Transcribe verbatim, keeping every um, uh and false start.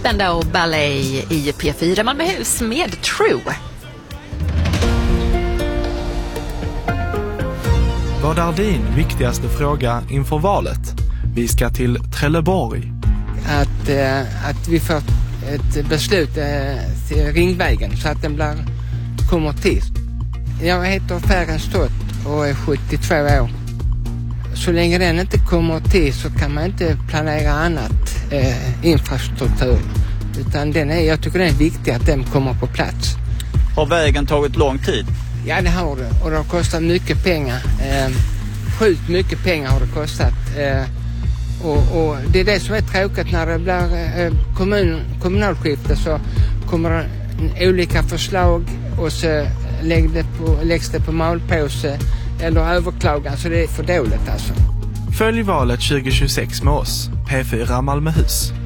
Spandau Ballet i P fyra Malmöhus med True. Vad är din viktigaste fråga inför valet? Vi ska till Trelleborg. Att, eh, att vi får ett beslut eh, till Ringvägen så att den blir, kommer till. Jag heter Färens Stott och är sjuttiotvå år. Så länge den inte kommer till så kan man inte planera annat eh, infrastruktur. Utan den är, jag tycker det är viktigt att den kommer på plats. Har vägen tagit lång tid? Ja, det har det. Och det har kostat mycket pengar. Eh, sjukt mycket pengar har det kostat. Eh, och, och det är det som är tråkigt när det blir eh, kommun, kommunalskifte så kommer det olika förslag och så läggs det på, läggs det på malpåse eller överklagan, så det är för dåligt alltså. Följ valet tjugo tjugosex med oss, P fyra Malmöhus.